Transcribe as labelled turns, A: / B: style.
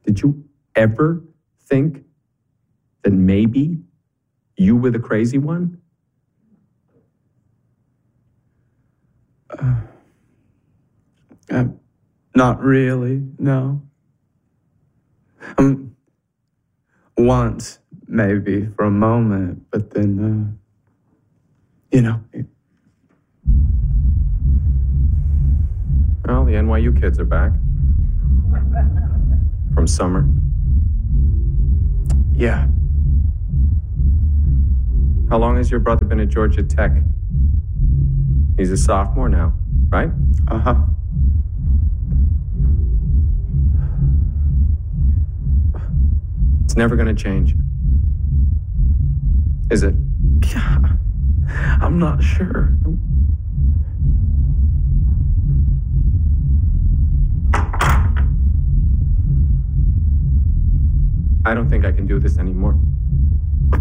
A: Did you ever think that maybe you were the crazy one?
B: Not really, no. Once, maybe, for a moment, but then,
A: Well, the NYU kids are back. From summer.
B: Yeah.
A: How long has your brother been at Georgia Tech? He's a sophomore now, right?
B: Uh-huh.
A: It's never gonna change. Is it?
B: Yeah. I'm not sure.
A: I don't think I can do this anymore.